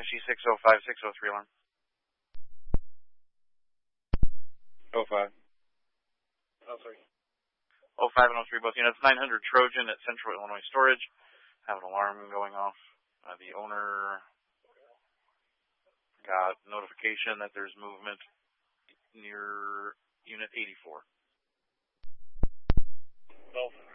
SG605 603 alarm. 05. Oh, sorry. 05 and 03, both units. 900 Trojan at Central Illinois Storage. Have an alarm going off. The owner got notification that there's movement near Unit 84. Golf.